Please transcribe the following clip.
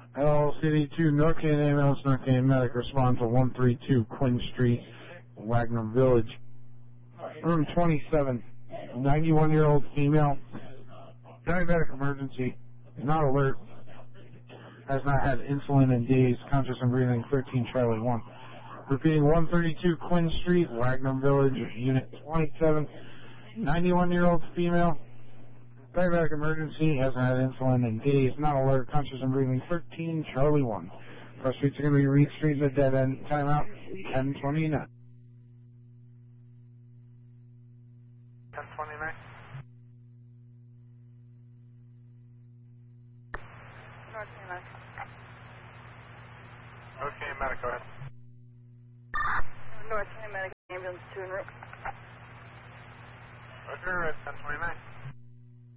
Hello, City 2, Norcan Ambulance, Norcan Medic, respond to 132 Quinn Street, Wagner Village. Room 27, 91-year-old female, diabetic emergency, not alert, has not had insulin in days, conscious and breathing, 13 Charlie 1. Repeating, 132 Quinn Street, Wagner Village, Unit 27, 91-year-old female, diabetic emergency, hasn't had insulin in days, not alert, conscious and breathing, 13 Charlie 1. Cross streets are going to be Reed Street, the dead end, timeout, 10:29. 10:29. Okay, medic, go ahead. North Medic ambulance 2 en route. Roger, at 10:29.